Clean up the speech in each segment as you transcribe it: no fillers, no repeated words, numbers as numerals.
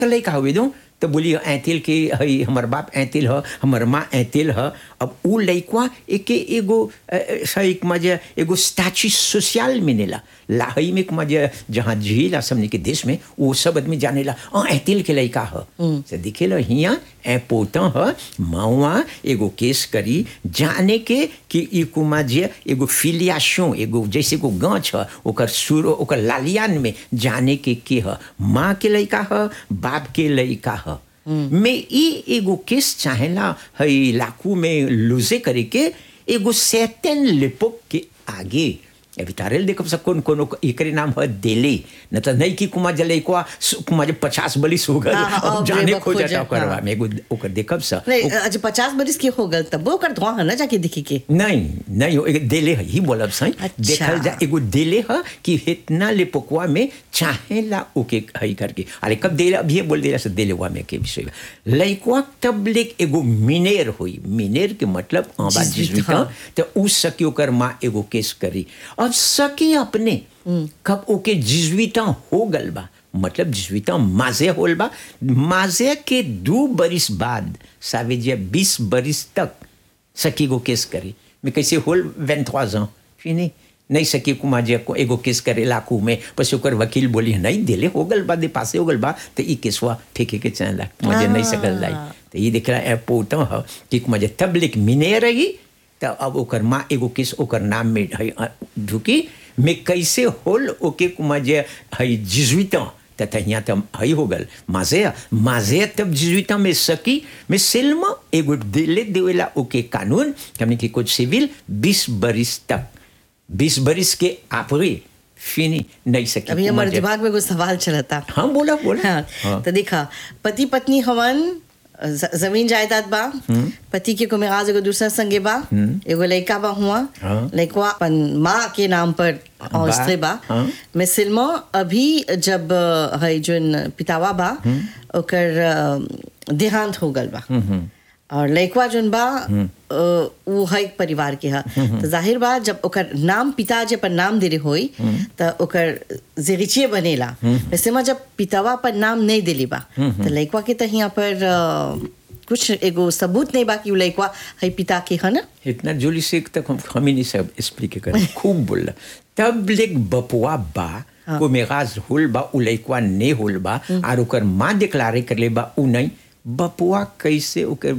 तो लइका हुए दो तो बोली ऐतिल के हई हमर बाप ऐतिल ह हमर माँ ऐतिल ह अब उ लइकवा एके एगो सही मजे एगो स्टैचू सोशल मिनेला लाहई में मजे जहाँ झीला समझ के देश में वो सब आदमी जानेला ऐतिल के लइका ह से दिखेला हिया ए पोता ह मावा एगो केस करी जाने के कि ई कुमाजे एगो फिलियाशन एगो जैसे को गांच ह ओकर सुर ओकर लालियान में जाने के ह माँ के लइका ह बाप के लइका ह में ई एगो केस चाहेला हई लाकू में लूजे करे के एगो सेतन लेपोक के आगे अभी तारेल देखब सब कौन कौन एकरे नाम है देले न तो नहीं कि कुमार जले को कुमार 50 बरिस हो गल अब जाने खोजता करवा में एगो ओकर देखब स नहीं आज 50 बरिस के हो गल तब ओकर धुआं है ना जाके दिखी के नहीं एक देले है ही बोलब सही देखल जा एगो देले है कि इतना ले पकवा में चाहेला ओके हई करके अरे कब देले अभी बोल देला से देलेवा में के विषय लइकवा तब लेक एगो मिनेर होई मिनेर के मतलब आबा जिसविता तो उस सकी ओकर मां एगो केस करी अब सकी अपने कब ओके जिजविता हो गल बा मतलब जिजविता माजे होल बा माजे के 2 बरिस बाद सावेजिया 20 बरिस तक सकी को केस करी मैं कैसे होल 23 ans फिनी नहीं सकी कुमाजे को एगो केस करे लाकू में पस ओकर वकील बोली नहीं देले हो गल बा दे पासे हो गल बा तो ई केसवा फेंके के चला मुझे नहीं सकल लाई तो ये देख रहा है पोता है कि मुझे तबलिक मिने रही तो अब ओकर माँ एगो केस ओकर नाम में ढुकी में कैसे होल ओके कुमाजे हई जिजुइता तथा यहाँ तब हई हो गल माजे तब जिजुइता में सकी में सिल्मा एगो दिले देवेला ओके कानून हमने की कुछ सिविल 20 बरिस तक 20 बरिस के आपरे फिनी नहीं सकी अभी हमारे दिमाग में कुछ सवाल चला था हाँ बोला हाँ। तो देखा पति पत्नी हवन जमीन जायदाद बा पति के कुमेराज एगो दूसरा संगे बा एगो लइका बा हुआ लइकवा अपन माँ के नाम पर और स्त्री बा मैं सिल्मा अभी जब है जोन पितावा बा ओकर देहांत हो गल बा और लइकवा जोन बा वो है एक परिवार के हा तो जाहिर बा जब ओकर नाम पिताजी पर नाम देले होई तो ओकर जेरिचे बनेला वैसे में जब पितावा पर नाम नहीं देली बा तो लइकवा के तो यहाँ पर कुछ एगो सबूत नहीं बा कि लइकवा है पिता के है ना इतना जोली से तक हम ही नहीं सब एक्सप्लिक कर खूब बोला तब लेक बपुआ बा को मेगाज होल बा उ लइकवा ने होल बा और ओकर मां डिक्लेयर कर ले बा उ नहीं बपुआ कैसे ओकर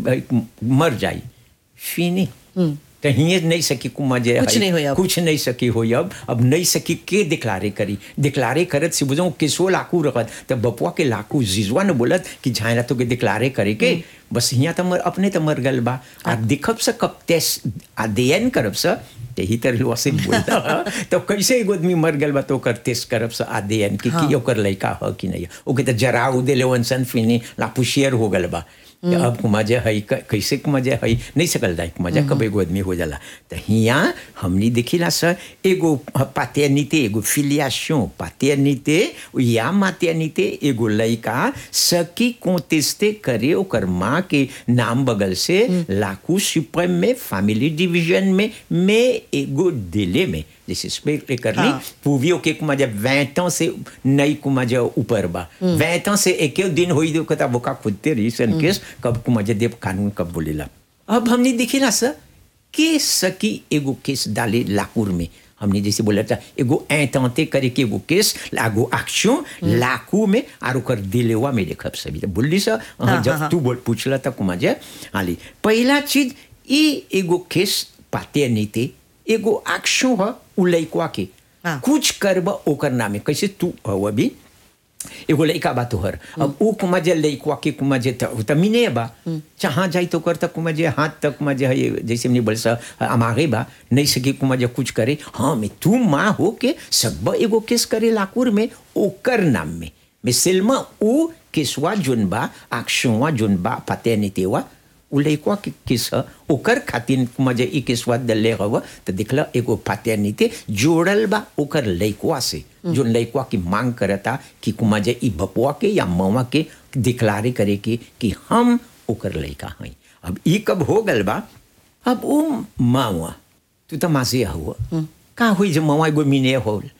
मर जाई फिनी तो हिये नहीं सकी कुमाजे कुछ नहीं सकी हो अब नहीं सकी के डिक्लारे करत से बुझो किसो लाकू रखत तो बपुआ के लाकू जिजवा ने बोलत कि झायला तो के डिक्लारे करे के बस हिया तो अपने तो मर गल बा आ दिखब से कब टेस्ट अध्ययन करब से यही तरह से बोलता तो कैसे एगो आदमी मर गल बा तो ओकर टेस्ट करब से अध्ययन कि ओकर लइका ह कि नहीं ओके तो जराऊ देले वंसन फिनी लापुशियर हो गल बा अब मजा है कैसे मजा है नहीं सकल जाए मजा कब एगो आदमी हो जाला तो हिया हमनी देखिला सर एगो पाटर्निटे एगो फिलियाशन पाटर्निटे या माटर्निटे एगो लइका सकी कोंटेस्टे करे ओकर माँ के नाम बगल से लाकू सुप्रीम में फैमिली डिवीजन में एगो डिले में जैसे स्पेक्ट करनी पूवियों के मजा 20 ans से नई मजा ऊपर बा 20 ans से एक दिन होई दो कता बोका खुदते रीसन केस कब मजा देव कानून कब बोलेला अब हमने देखिला सर के सकी एगो केस डाले लाकूर में हमने जैसे बोला था एगो इंटेंटे करे के एगो केस लागो एक्शन लाकू में और ओकर दिलेवा में देखब सभी तो बोली सा जब तू बोल पूछला था मजा हाली पहला चीज ई एगो केस पाटर्निटे एगो एक्शन है उ लइकवा के कुछ करब ओकर नामे कैसे तू हो अभी एगो लइका बा तोहर अब उ कुमाजे लइकवा के कुमाजे त मिने बा जहाँ जाई तो कर तक कुमाजे हाथ तक कुमाजे है जैसे हमने बोल सा हमारे बा नहीं सके कुमाजे कुछ करे हाँ मैं तू माँ हो के सब एगो केस करे लाकूर में ओकर नाम में मैं सिल्मा उ केसवा जोन बा एक्शनवा जोन बा पाटर्निटेवा उ लइकवा के केस ओकर खातिर मजे ई केसवा दले हव तो देखला एगो पाटर्निटे जोड़ल बा ओकर लइकवा से जो लइकवा की मांग करता कि कुमाजे ई बपुआ के या मवा के डिक्लारे करे कि हम ओकर लइका हई अब ई कब हो गल बा अब उ मावा तू तो मासे हुआ का हुई जब मवा एगो मिने होल